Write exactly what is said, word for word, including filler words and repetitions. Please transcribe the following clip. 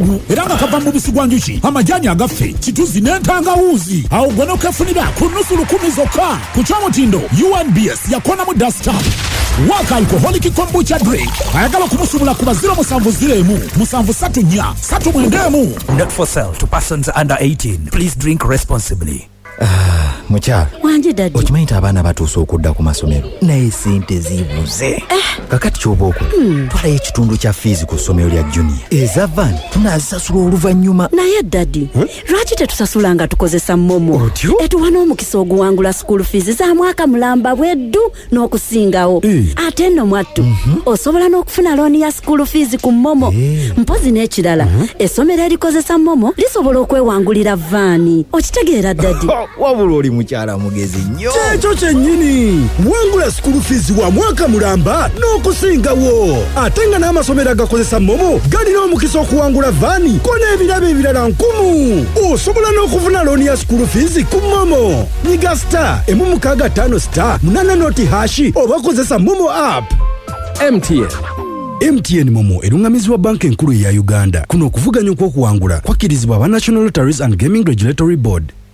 kalungu era nga kava mu bisi gwa njuki amajani agaffe kituzi n'entangawuuzi awo gwe n'okefunira ku nnusu lukumi zokka ku kyomutindo U N B S yakonamu dasta waka alcoholic kombucha drink ayagala kumusubula kuba zero musanvu ziremu musanvu satu nya satu mwendemu. Not for sale to persons under eighteen. Please drink responsibly. Ah, mukyala. Wanje daddy. Okimanyi abaana batuuse okudda ku masomero naye sente zibuze. Eh. Kakati ky'oba okola. Hmm. Twalayo ekitundu kya fees ku ssomero lya junior. Eza van tunaazisasula oluvannyuma. Naye daddy, hmm? Lwaki tetusasula nga tukozesa momo? Otyo? Etuwa n'omukisa oguwangula school fees za mwaka mulamba bweddu n'okusingawo. Eh. Ate nno mwattu. Mm-hmm. Osobola n'okufuna looni ya school fees ku momo. Eh. Mpozi n'ekirala. Mm-hmm. Essomero erikozesa momo lisobola okwewangulira vaani. Okitegeera daddy? Wabula oli mukyala mugezi nnyo. Kyekyo kyennyini wangula school fees wa mwaka mulamba n'okusingawo. Ate nga n'amasomero agakozesa momo galina omukisa okuwangula vaani ko n'ebirabo ebirala nkumu. Osobola n'okufuna looni ya school fees ku momo. Nyiga star emu mukaaga ttaano star munaana noti hashi oba kozesa momo app. M T N M T N Momo erungamizibwa banka enkulu ya Uganda. Kuno okuvuganya okw'okuwangula kwakkirizibwa aba National Lotteries and Gaming Regulatory Board.